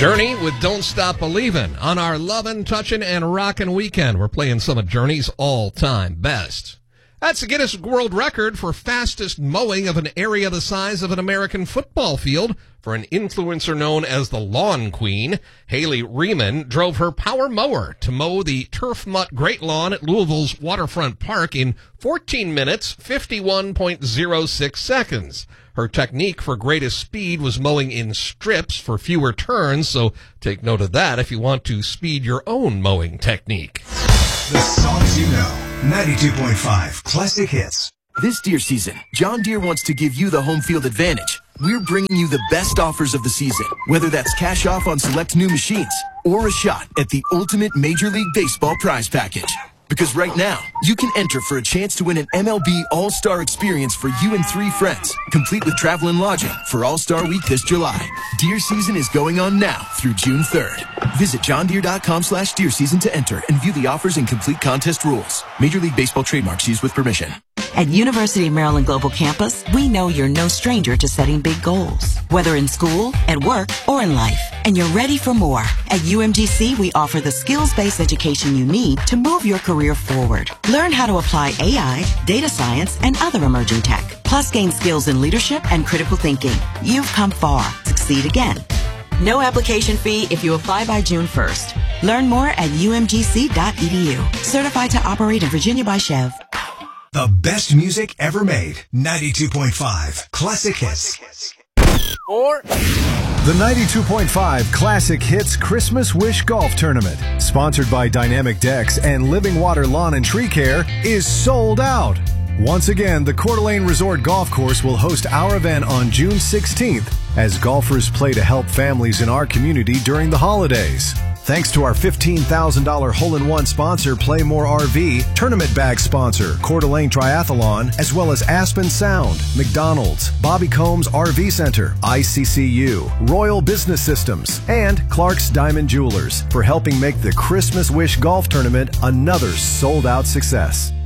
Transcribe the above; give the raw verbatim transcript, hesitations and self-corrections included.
Journey with Don't Stop Believin' on our Lovin', Touchin', and Rockin' weekend. We're playing some of Journey's all-time best. That's the Guinness World Record for fastest mowing of an area the size of an American football field for an influencer known as the Lawn Queen. Haley Riemann drove her power mower to mow the Turf Mutt Great Lawn at Louisville's Waterfront Park in fourteen minutes, fifty-one point oh six seconds. Her technique for greatest speed was mowing in strips for fewer turns, so take note of that if you want to speed your own mowing technique. The songs you know. ninety-two point five Classic Hits. This deer season, John Deere wants to give you the home field advantage. We're bringing you the best offers of the season, whether that's cash off on select new machines or a shot at the ultimate Major League Baseball prize package. Because right now, you can enter for a chance to win an M L B All-Star experience for you and three friends, complete with travel and lodging for All-Star Week this July. Deer season is going on now through June third. Visit johndeere.com slash deer season to enter and view the offers and complete contest rules. Major League Baseball trademarks used with permission. At University of Maryland Global Campus, we know you're no stranger to setting big goals, whether in school, at work, or in life, and you're ready for more. At U M G C, we offer the skills-based education you need to move your career forward. Learn how to apply A I, data science, and other emerging tech, plus gain skills in leadership and critical thinking. You've come far. Succeed again. No application fee if you apply by June first. Learn more at U M G C dot E D U. Certified to operate in Virginia by Chev. The best music ever made. ninety-two point five Classic Hits. Or the ninety-two point five Classic Hits Christmas Wish Golf Tournament, sponsored by Dynamic Decks and Living Water Lawn and Tree Care, is sold out. Once again, the Coeur d'Alene Resort Golf Course will host our event on June sixteenth as golfers play to help families in our community during the holidays. Thanks to our fifteen thousand dollars hole-in-one sponsor, Play More R V, tournament bag sponsor, Coeur d'Alene Triathlon, as well as Aspen Sound, McDonald's, Bobby Combs R V Center, I C C U, Royal Business Systems, and Clark's Diamond Jewelers for helping make the Christmas Wish Golf Tournament another sold-out success.